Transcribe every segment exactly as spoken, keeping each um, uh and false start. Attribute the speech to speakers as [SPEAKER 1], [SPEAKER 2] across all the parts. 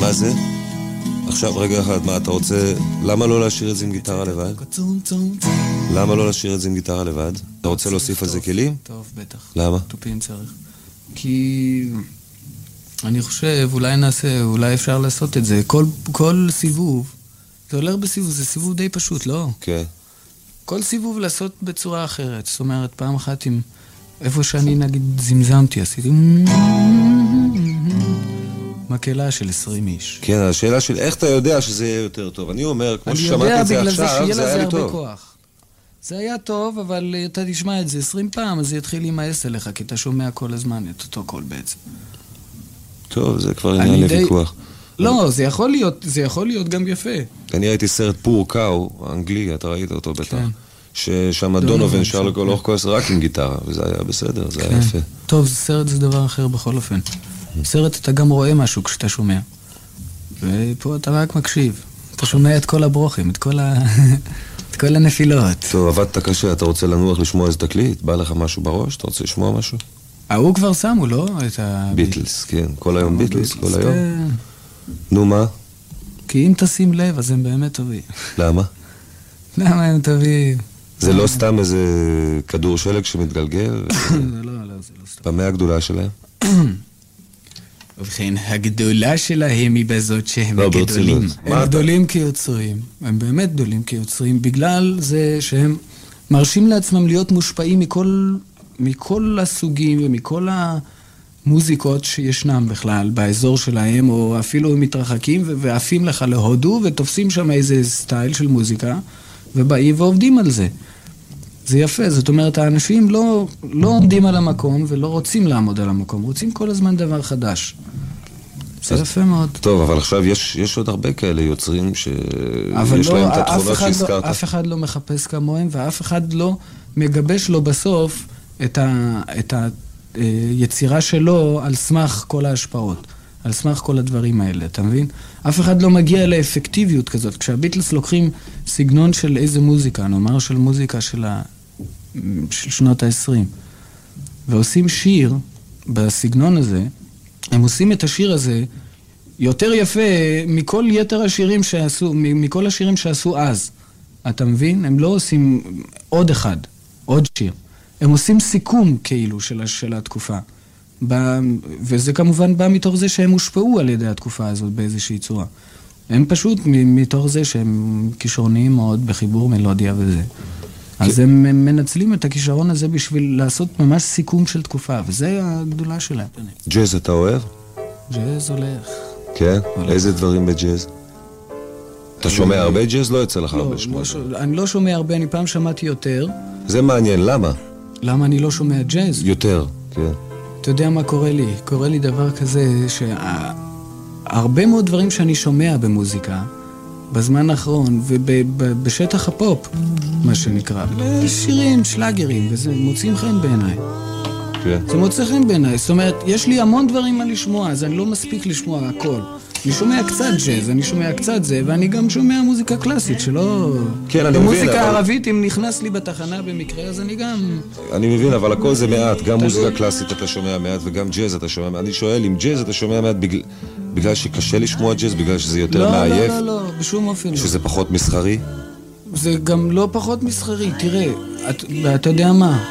[SPEAKER 1] מה זה? עכשיו רגע אחד, מה אתה רוצה... למה לא להשאיר את זה עם גיטרה לבד? למה לא להשאיר את זה עם גיטרה לבד? אתה רוצה להוסיף על זה כלים?
[SPEAKER 2] טוב, בטח.
[SPEAKER 1] למה?
[SPEAKER 2] טופין צריך. כי... אני חושב, אולי נעשה, אולי אפשר לעשות את זה. כל, כל סיבוב, זה הולך בסיבוב, זה סיבוב די פשוט, לא?
[SPEAKER 1] כן.
[SPEAKER 2] כל סיבוב לעשות בצורה אחרת. זאת אומרת, פעם אחת עם... איפה שאני נגיד זמזמתי, עשיתי... מקהלה של עשרים איש.
[SPEAKER 1] כן, השאלה של איך אתה יודע שזה יהיה יותר טוב. אני אומר, כמו ששמעתי את זה עכשיו, זה היה לי טוב.
[SPEAKER 2] זה היה טוב, אבל אתה תשמע את זה עשרים פעם, אז זה יתחיל להימאס אליך, כי אתה שומע כל הזמן את אותו קול בעצם.
[SPEAKER 1] טוב, זה כבר עניין לוויכוח.
[SPEAKER 2] לא, זה יכול להיות, זה יכול להיות גם יפה.
[SPEAKER 1] אני ראיתי סרט פור קאו, האנגלי, אתה ראית אותו בטח. ששם דונובן שר לכל אורך כוס רק עם גיטרה, וזה היה בסדר, זה היה יפה.
[SPEAKER 2] טוב, סרט זה דבר אחר בכל אופן. בסרט אתה גם רואה משהו כשאתה שומע. ופה אתה רק מקשיב. אתה שומע את כל הברוכים, את כל ה... את כל הנפילות.
[SPEAKER 1] טוב, עבדת קשה, אתה רוצה לנוח לשמוע איזה תקליט? בא לך משהו בראש? אתה רוצה לשמוע משהו?
[SPEAKER 2] ההוא כבר שמו, לא? את ה...
[SPEAKER 1] ביטלס, כן. כל היום ביטלס, כל היום. נו, מה?
[SPEAKER 2] כי אם תשים לב, אז הם באמת טובים.
[SPEAKER 1] למה?
[SPEAKER 2] למה הם טובים?
[SPEAKER 1] זה לא סתם איזה כדור שלג שמתגלגל?
[SPEAKER 2] לא, לא, זה לא סתם.
[SPEAKER 1] במה הגדולה שלהם?
[SPEAKER 2] ובכן, הגדולה שלהם היא בזאת שהם גדולים. הם גדולים כיוצרים. הם באמת גדולים כיוצרים, בגלל זה שהם מרשים לעצמם להיות מושפעים מכל, מכל הסוגים ומכל המוזיקות שישנם בכלל באזור שלהם, או אפילו מתרחקים ועפים לך להודו ותופסים שם איזה סטייל של מוזיקה, ובאים ועובדים על זה. זה יפה, זאת אומרת, האנשים לא, לא עומדים על המקום ולא רוצים לעמוד על המקום, רוצים כל הזמן דבר חדש. זה יפה מאוד.
[SPEAKER 1] טוב, אבל עכשיו יש, יש עוד הרבה כאלה יוצרים שיש לא, להם את התכונות שהזכרת.
[SPEAKER 2] לא, אף אחד לא מחפש כמוהם, ואף אחד לא מגבש לו בסוף את, ה, את היצירה שלו על סמך כל ההשפעות, על סמך כל הדברים האלה, אתה מבין? אף אחד לא מגיע לאפקטיביות כזאת. כשהביטלס לוקחים סגנון של איזה מוזיקה, נאמר של מוזיקה של, ה... של שנות ה-עשרים, ועושים שיר בסגנון הזה, הם עושים את השיר הזה יותר יפה מכל יתר השירים שעשו, מכל השירים שעשו אז. אתה מבין? הם לא עושים עוד אחד, עוד שיר. הם עושים סיכום כאילו של, של התקופה. ב... וזה כמובן בא מתוך זה שהם הושפעו על ידי התקופה הזאת באיזושהי צורה. הם פשוט מתוך זה שהם כישרוניים מאוד בחיבור מלודיה וזה. אז הם מנצלים את הכישרון הזה בשביל לעשות ממש סיכום של תקופה, וזה הגדולה שלהם.
[SPEAKER 1] ג'אז אתה אוהב?
[SPEAKER 2] ג'אז הולך.
[SPEAKER 1] כן? איזה דברים בג'אז? אתה שומע הרבה ג'אז? לא יצא לך הרבה שמוע.
[SPEAKER 2] אני לא שומע הרבה, אני פעם שמעתי יותר.
[SPEAKER 1] זה מעניין, למה?
[SPEAKER 2] למה אני לא שומע ג'אז?
[SPEAKER 1] יותר, כן.
[SPEAKER 2] אתה יודע מה קורה לי? קורה לי דבר כזה שהרבה מאוד דברים שאני שומע במוזיקה, בזמן האחרון, ובשטח הפופ, מה שנקרא, שירים, שלאגרים, וזה מוצאים חן בעיניי.
[SPEAKER 1] כן.
[SPEAKER 2] זה מוצא חן בעיניי. זאת אומרת, יש לי המון דברים מה לשמוע, אז אני לא מספיק לשמוע הכל. אני שומע קצת ג'אז, אני שומע קצת זה, ואני גם שומע מוזיקה קלאסית, שלא...
[SPEAKER 1] כן, אני מבין,
[SPEAKER 2] במוזיקה
[SPEAKER 1] אבל...
[SPEAKER 2] ערבית, אם נכנס לי בתחנה במקרה, אז אני גם...
[SPEAKER 1] אני מבין, אבל הכל זה מעט. גם מוזיקה קלאסית אתה שומע מעט, וגם ג'אז אתה שומע מעט. אני שואל, אם ג'אז אתה שומע מעט בגלל, בגלל שקשה לשמוע ג'אז, בגלל שזה יותר
[SPEAKER 2] לא,
[SPEAKER 1] מעייף?
[SPEAKER 2] לא, לא, לא, בשום אופן לא.
[SPEAKER 1] שזה פחות מסחרי?
[SPEAKER 2] זה גם לא פחות מסחרי. תראה, את, אתה יודע מה?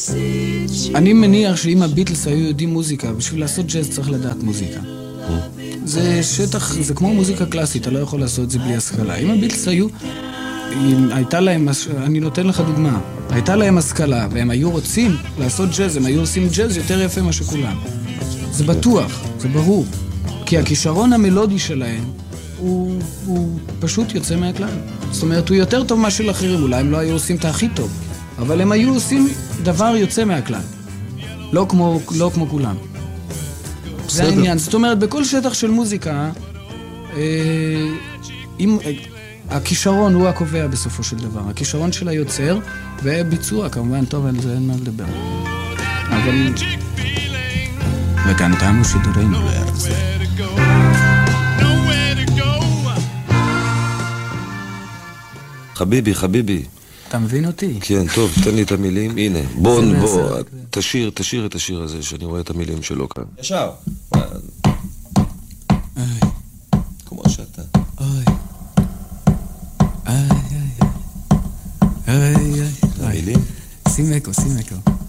[SPEAKER 2] אני מניח שאם הביטלס היו יודעים מוזיקה, בשביל לעשות ג'אז צריך לדעת מוזיקה. זה שטח, זה כמו מוזיקה קלאסית, אתה לא יכול לעשות את זה בלי השכלה. אם הביטלס היו, הייתה להם, אני נותן לך דוגמה, הייתה להם השכלה, והם היו רוצים לעשות ג'אז, הם היו עושים ג'אז יותר יפה מה שכולם. זה בטוח, זה ברור. כי הכישרון המלודי שלהם, הוא, הוא פשוט יוצא מהכלל. זאת אומרת, הוא יותר טוב מה של אחרים, אולי הם לא היו עושים את הכי טוב, אבל הם היו עושים דבר יוצא מהכלל. לא כמו, לא כמו כולם. זה העניין. זאת אומרת, בכל שטח של מוזיקה, אם, הכישרון הוא הקובע בסופו של דבר. הכישרון של היוצר, וביצוע, כמובן, טוב, על זה אין מה לדבר. אבל... וקנתנו שידורנו לארץ.
[SPEAKER 1] חביבי, חביבי.
[SPEAKER 2] אתה מבין אותי?
[SPEAKER 1] כן, טוב, תן לי את המילים. הנה, בוא, בוא, תשיר, תשיר את השיר הזה, שאני רואה את המילים שלו כאן.
[SPEAKER 3] ישר.
[SPEAKER 1] המילים?
[SPEAKER 2] שים אקו, שים אקו.